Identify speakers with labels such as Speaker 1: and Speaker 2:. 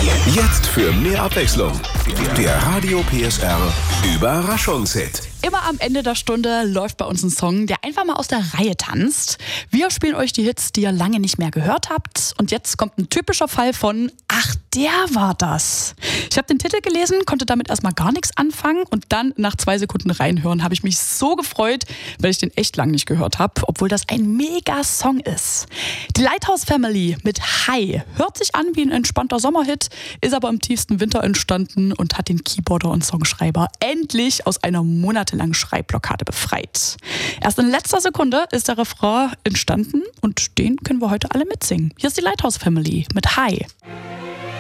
Speaker 1: Jetzt für mehr Abwechslung. Der Radio PSR Überraschungshit.
Speaker 2: Immer am Ende der Stunde läuft bei uns ein Song, der einfach mal aus der Reihe tanzt. Wir spielen euch die Hits, die ihr lange nicht mehr gehört habt. Und jetzt kommt ein typischer Fall von ach, der war das. Ich habe den Titel gelesen, konnte damit erstmal gar nichts anfangen. Und dann nach 2 Sekunden reinhören, habe ich mich so gefreut, weil ich den echt lang nicht gehört habe, obwohl das ein Mega-Song ist. Die Lighthouse Family mit Hi hört sich an wie ein entspannter Sommerhit, ist aber im tiefsten Winter entstanden und hat den Keyboarder und Songschreiber endlich aus einer monatelangen Schreibblockade befreit. Erst in letzter Sekunde ist der Refrain entstanden und den können wir heute alle mitsingen. Hier ist die Lighthouse Family mit Hi.